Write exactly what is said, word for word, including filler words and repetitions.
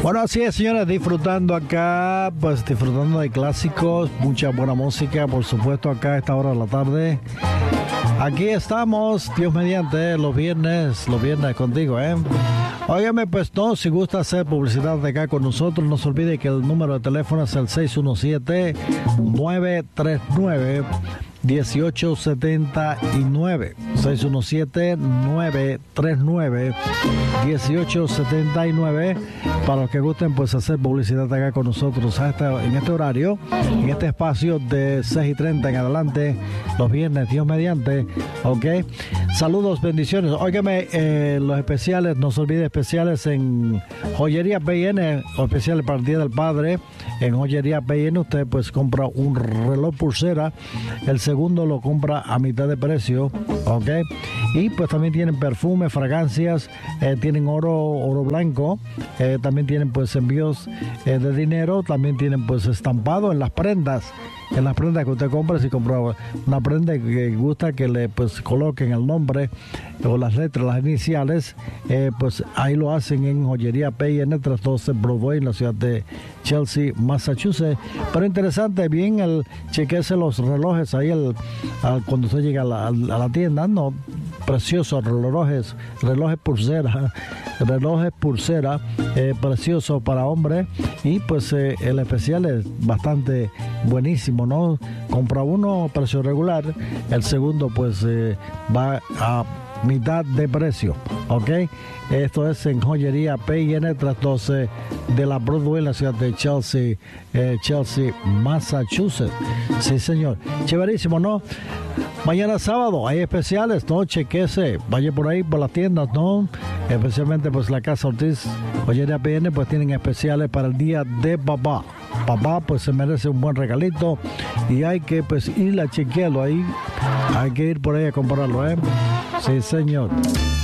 Bueno, así es, señores, disfrutando acá, pues disfrutando de clásicos, mucha buena música, por supuesto, acá a esta hora de la tarde. Aquí estamos, Dios mediante, los viernes, los viernes contigo, ¿eh? Óigame, pues no, si gusta hacer publicidad de acá con nosotros, no se olvide que el número de teléfono es el seis uno siete, nueve tres nueve, uno ocho siete nueve. seis uno siete, nueve tres nueve, uno ocho siete nueve. Para los que gusten, pues hacer publicidad acá con nosotros a este, en este horario, en este espacio de seis y treinta en adelante, los viernes, Dios mediante. Ok. Saludos, bendiciones. Óigame, eh, los especiales, no se olvide, especiales en Joyería P N, o especiales para el Día del Padre. En Joyería P N usted pues compra un reloj pulsera, el segundo lo compra a mitad de precio, ok. Y pues también tienen perfumes, fragancias, eh, tienen oro, oro blanco, eh, también tienen pues envíos eh, de dinero, también tienen pues estampado en las prendas. En las prendas que usted compra, si compra una prenda que gusta que le pues coloquen el nombre o las letras, las iniciales, eh, pues ahí lo hacen en Joyería P N trescientos doce Broadway en la ciudad de Chelsea, Massachusetts. Pero interesante, bien el chequearse los relojes ahí el, al, cuando usted llega a la, a la tienda, no, preciosos relojes, relojes pulsera, relojes pulsera, eh, preciosos para hombres, y pues eh, el especial es bastante buenísimo, ¿no? Compra uno precio regular, el segundo pues eh, va a mitad de precio, ok. Esto es en Joyería P N trescientos doce de la Broadway en la ciudad de Chelsea, eh, Chelsea, Massachusetts. Sí, señor, chéverísimo, ¿no? Mañana sábado hay especiales, ¿no? Chequese, vaya por ahí por las tiendas, ¿no? Especialmente pues la Casa Ortiz, Joyería P N, pues tienen especiales para el día de papá. Papá pues se merece un buen regalito y hay que pues ir a chequearlo ahí, hay que ir por ahí a comprarlo, ¿eh? Sí, señor.